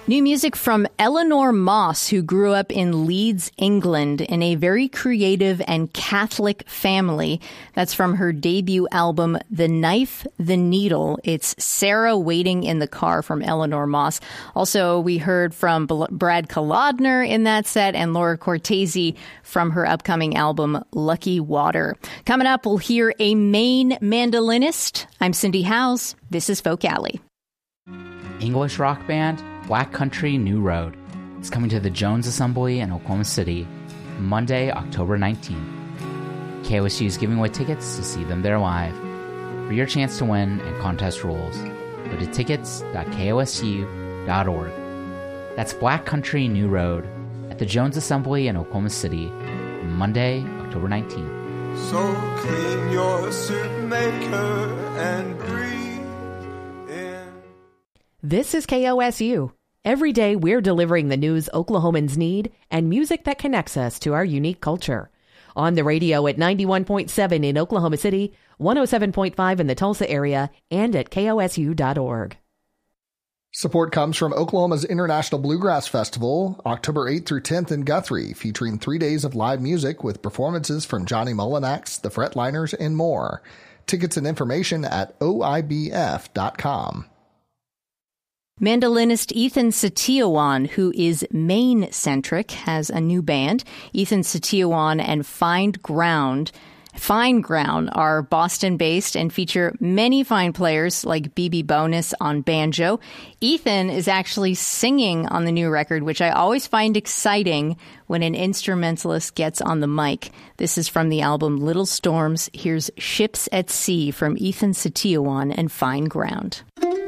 New music from Eleanor Moss, who grew up in Leeds, England, in a very creative and Catholic family. That's from her debut album, The Knife, the Needle. It's Sarah Waiting in the Car from Eleanor Moss. Also, we heard from Brad Kolodner in that set and Laura Cortese from her upcoming album, Lucky Water. Coming up, we'll hear a Maine mandolinist. I'm Cindy Howes. This is Folk Alley. English rock band Black Country New Road is coming to the Jones Assembly in Oklahoma City Monday, October 19th. KOSU is giving away tickets to see them there live. For your chance to win and contest rules, go to tickets.kosu.org. That's Black Country New Road at the Jones Assembly in Oklahoma City Monday, October 19th. So clean your soup maker and breathe in. This is KOSU. Every day we're delivering the news Oklahomans need and music that connects us to our unique culture. On the radio at 91.7 in Oklahoma City, 107.5 in the Tulsa area, and at kosu.org. Support comes from Oklahoma's International Bluegrass Festival, October 8th through 10th in Guthrie, featuring 3 days of live music with performances from Johnny Mullinax, the Fretliners, and more. Tickets and information at oibf.com. Mandolinist Ethan Satyawan, who is Maine-centric, has a new band. Ethan Satyawan and Fine Ground are Boston-based and feature many fine players like BB Bonus on banjo. Ethan is actually singing on the new record, which I always find exciting when an instrumentalist gets on the mic. This is from the album Little Storms. Here's Ships at Sea from Ethan Satyawan and Fine Ground.